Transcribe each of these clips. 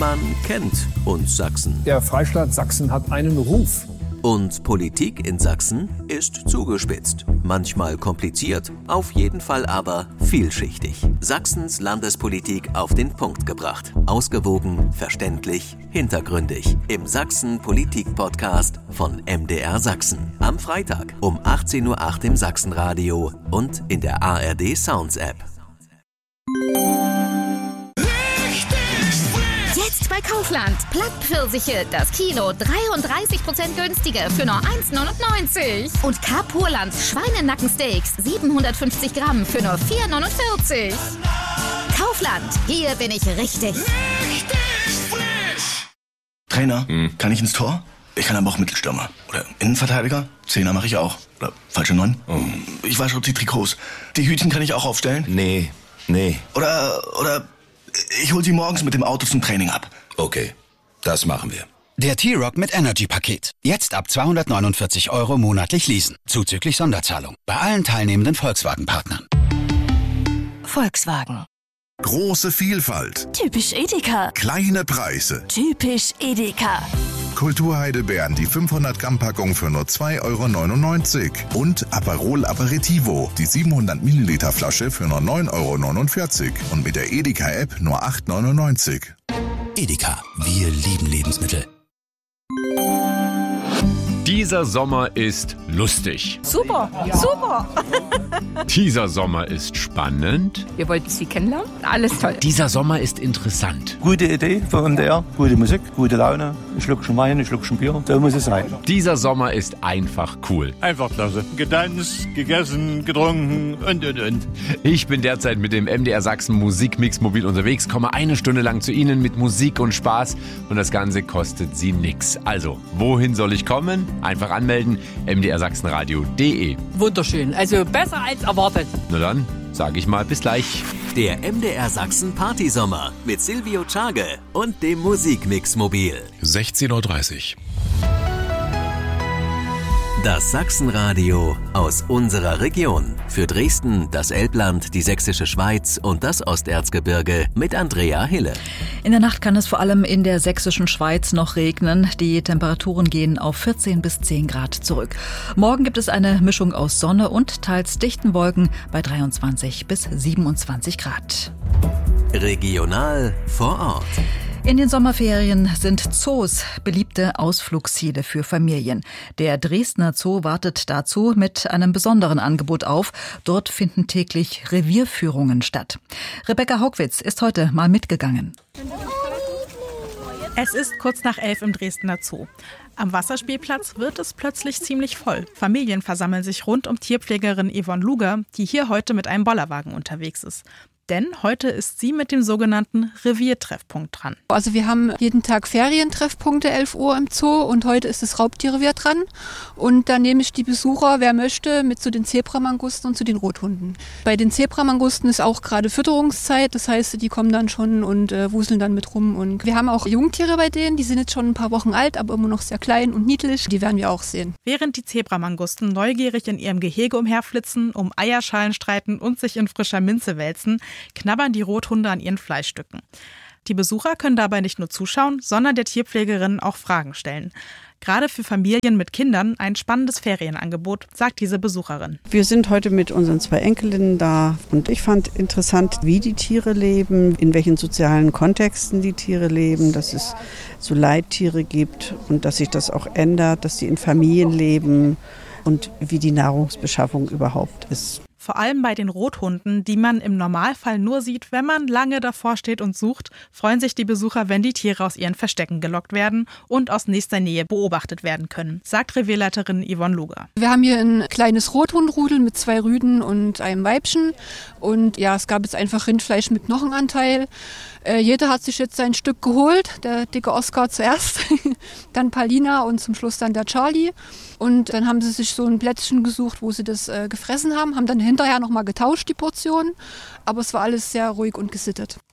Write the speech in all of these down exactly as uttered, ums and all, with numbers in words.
Man kennt uns Sachsen. Der Freistaat Sachsen hat einen Ruf. Und Politik in Sachsen ist zugespitzt. Manchmal kompliziert, auf jeden Fall aber vielschichtig. Sachsens Landespolitik auf den Punkt gebracht. Ausgewogen, verständlich, hintergründig. Im Sachsen-Politik-Podcast von M D R Sachsen. Am Freitag um achtzehn Uhr acht im Sachsenradio und in der A R D Sounds App. Jetzt bei Kaufland. Plattpfirsiche, das Kilo dreiunddreißig Prozent günstiger für nur eins neunundneunzig. Und Carpurland Schweinenackensteaks siebenhundertfünfzig Gramm für nur vier neunundvierzig. Kaufland, hier bin ich richtig. Richtig frisch. Trainer, hm. kann ich ins Tor? Ich kann aber auch Mittelstürmer. Oder Innenverteidiger? Zehner mache ich auch. Oder falsche Neun? Oh. Ich wasche die Trikots. Die Hütchen kann ich auch aufstellen? Nee, nee. Oder, oder... Ich hol sie morgens mit dem Auto zum Training ab. Okay, das machen wir. Der T-Rock mit Energy-Paket. Jetzt ab zweihundertneunundvierzig Euro monatlich leasen. Zuzüglich Sonderzahlung. Bei allen teilnehmenden Volkswagen-Partnern. Volkswagen. Große Vielfalt. Typisch Edeka. Kleine Preise. Typisch Edeka. Kulturheidelbeeren, die fünfhundert Gramm Packung für nur zwei Euro neunundneunzig. Und Aperol Aperitivo, die siebenhundert Milliliter Flasche für nur neun Euro neunundvierzig. Und mit der Edeka-App nur acht Euro neunundneunzig. Edeka, wir lieben Lebensmittel. Dieser Sommer ist lustig. Super, ja. super. Dieser Sommer ist spannend. Wir wollten Sie kennenlernen. Alles toll. Dieser Sommer ist interessant. Gute Idee von M D R, gute Musik, gute Laune. Ein Schluckchen Wein, ein Schluckchen Bier. So muss es sein. Dieser Sommer ist einfach cool. Einfach klasse. Getanzt, gegessen, getrunken und, und, und. Ich bin derzeit mit dem M D R Sachsen Musikmix mobil unterwegs, komme eine Stunde lang zu Ihnen mit Musik und Spaß und das Ganze kostet Sie nix. Also, wohin soll ich kommen? Einfach anmelden, m d r sachsenradio punkt d e. Wunderschön, also besser als erwartet. Na dann, sage ich mal bis gleich. Der M D R Sachsen Partysommer mit Silvio Czage und dem Musikmix Mobil. sechzehn Uhr dreißig. Das Sachsenradio aus unserer Region. Für Dresden, das Elbland, die Sächsische Schweiz und das Osterzgebirge mit Andrea Hille. In der Nacht kann es vor allem in der Sächsischen Schweiz noch regnen. Die Temperaturen gehen auf vierzehn bis zehn Grad zurück. Morgen gibt es eine Mischung aus Sonne und teils dichten Wolken bei dreiundzwanzig bis siebenundzwanzig Grad. Regional vor Ort. In den Sommerferien sind Zoos beliebte Ausflugsziele für Familien. Der Dresdner Zoo wartet dazu mit einem besonderen Angebot auf. Dort finden täglich Revierführungen statt. Rebecca Haugwitz ist heute mal mitgegangen. Es ist kurz nach elf im Dresdner Zoo. Am Wasserspielplatz wird es plötzlich ziemlich voll. Familien versammeln sich rund um Tierpflegerin Yvonne Luger, die hier heute mit einem Bollerwagen unterwegs ist. Denn heute ist sie mit dem sogenannten Reviertreffpunkt dran. Also wir haben jeden Tag Ferientreffpunkte, elf Uhr im Zoo, und heute ist das Raubtierrevier dran. Und da nehme ich die Besucher, wer möchte, mit zu den Zebramangusten und zu den Rothunden. Bei den Zebramangusten ist auch gerade Fütterungszeit, das heißt, die kommen dann schon und äh, wuseln dann mit rum. Und wir haben auch Jungtiere bei denen, die sind jetzt schon ein paar Wochen alt, aber immer noch sehr klein und niedlich. Die werden wir auch sehen. Während die Zebramangusten neugierig in ihrem Gehege umherflitzen, um Eierschalen streiten und sich in frischer Minze wälzen, knabbern die Rothunde an ihren Fleischstücken. Die Besucher können dabei nicht nur zuschauen, sondern der Tierpflegerin auch Fragen stellen. Gerade für Familien mit Kindern ein spannendes Ferienangebot, sagt diese Besucherin. Wir sind heute mit unseren zwei Enkelinnen da und ich fand interessant, wie die Tiere leben, in welchen sozialen Kontexten die Tiere leben, dass es so Leittiere gibt und dass sich das auch ändert, dass sie in Familien leben und wie die Nahrungsbeschaffung überhaupt ist. Vor allem bei den Rothunden, die man im Normalfall nur sieht, wenn man lange davor steht und sucht, freuen sich die Besucher, wenn die Tiere aus ihren Verstecken gelockt werden und aus nächster Nähe beobachtet werden können, sagt Revierleiterin Yvonne Luger. Wir haben hier ein kleines Rothundrudel mit zwei Rüden und einem Weibchen. Und ja, es gab jetzt einfach Rindfleisch mit Knochenanteil. Äh, jeder hat sich jetzt sein Stück geholt, der dicke Oscar zuerst, dann Palina und zum Schluss dann der Charlie. Und dann haben sie sich so ein Plätzchen gesucht, wo sie das äh, gefressen haben, haben dann hinterher nochmal getauscht, die Portionen. Aber es war alles sehr ruhig und gesittet.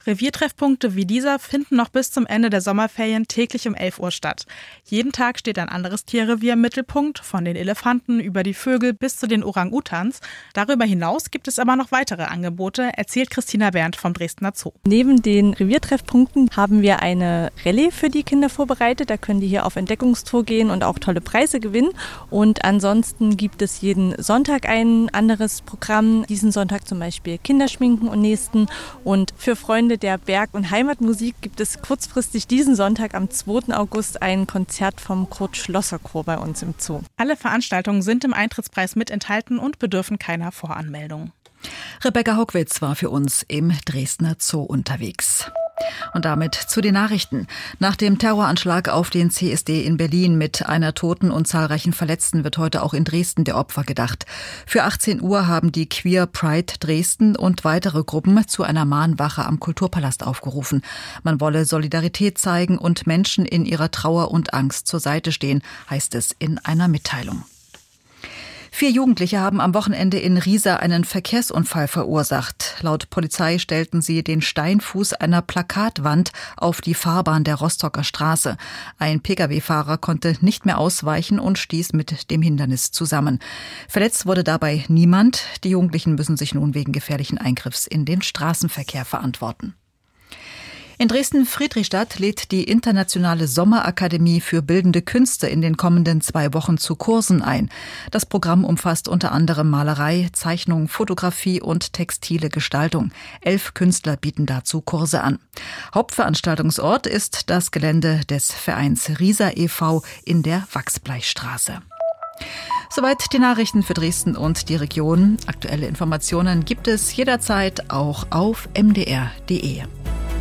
Reviertreffpunkte wie dieser finden noch bis zum Ende der Sommerferien täglich um elf Uhr statt. Jeden Tag steht ein anderes Tierrevier im Mittelpunkt, von den Elefanten über die Vögel bis zu den Orang-Utans. Darüber hinaus gibt es aber noch weitere Angebote, erzählt Christina Berndt vom Dresdner Zoo. Neben den Reviertreffpunkten haben wir eine Rallye für die Kinder vorbereitet. Da können die hier auf Entdeckungstour gehen und auch tolle Preise gewinnen. Und ansonsten gibt es jeden Sonntag ein anderes Programm. Diesen Sonntag zum Beispiel Kinderschminken und Nästen. Und für Freunde der Berg- und Heimatmusik gibt es kurzfristig diesen Sonntag am zweiten August ein Konzert vom Kurt-Schlosser-Chor bei uns im Zoo. Alle Veranstaltungen sind im Eintrittspreis mit enthalten und bedürfen keiner Voranmeldung. Rebecca Hockwitz war für uns im Dresdner Zoo unterwegs. Und damit zu den Nachrichten. Nach dem Terroranschlag auf den C S D in Berlin mit einer Toten und zahlreichen Verletzten wird heute auch in Dresden der Opfer gedacht. Für achtzehn Uhr haben die Queer Pride Dresden und weitere Gruppen zu einer Mahnwache am Kulturpalast aufgerufen. Man wolle Solidarität zeigen und Menschen in ihrer Trauer und Angst zur Seite stehen, heißt es in einer Mitteilung. Vier Jugendliche haben am Wochenende in Riesa einen Verkehrsunfall verursacht. Laut Polizei stellten sie den Steinfuß einer Plakatwand auf die Fahrbahn der Rostocker Straße. Ein Pkw-Fahrer konnte nicht mehr ausweichen und stieß mit dem Hindernis zusammen. Verletzt wurde dabei niemand. Die Jugendlichen müssen sich nun wegen gefährlichen Eingriffs in den Straßenverkehr verantworten. In Dresden-Friedrichstadt lädt die Internationale Sommerakademie für Bildende Künste in den kommenden zwei Wochen zu Kursen ein. Das Programm umfasst unter anderem Malerei, Zeichnung, Fotografie und textile Gestaltung. Elf Künstler bieten dazu Kurse an. Hauptveranstaltungsort ist das Gelände des Vereins Riesa e V in der Wachsbleichstraße. Soweit die Nachrichten für Dresden und die Region. Aktuelle Informationen gibt es jederzeit auch auf m d r punkt d e.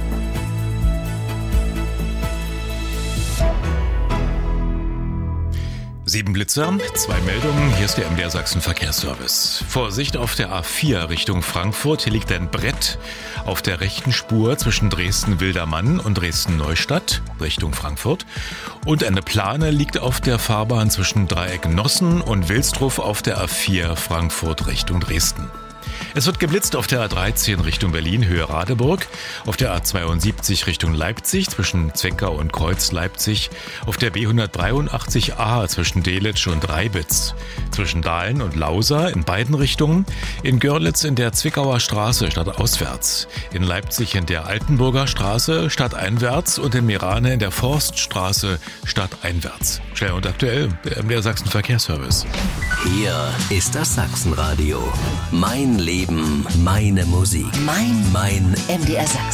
Sieben Blitzer, zwei Meldungen, hier ist der M D R Sachsen Verkehrsservice. Vorsicht auf der A vier Richtung Frankfurt, hier liegt ein Brett auf der rechten Spur zwischen Dresden-Wildermann und Dresden-Neustadt Richtung Frankfurt. Und eine Plane liegt auf der Fahrbahn zwischen Dreieck Nossen und Wilsdruff auf der A vier Frankfurt Richtung Dresden. Es wird geblitzt auf der A dreizehn Richtung Berlin, Höhe Radeburg, auf der A zweiundsiebzig Richtung Leipzig zwischen Zwickau und Kreuz Leipzig, auf der B hundertdreiundachtzig A zwischen Delitzsch und Reibitz, zwischen Dahlen und Lausa in beiden Richtungen, in Görlitz in der Zwickauer Straße stadtauswärts, in Leipzig in der Altenburger Straße stadteinwärts und in Mirane in der Forststraße stadteinwärts. Schnell und aktuell, der M D R Sachsen Verkehrsservice. Hier ist das Sachsenradio. Mein Leben, meine Musik. Mein, mein M D R Sachsen.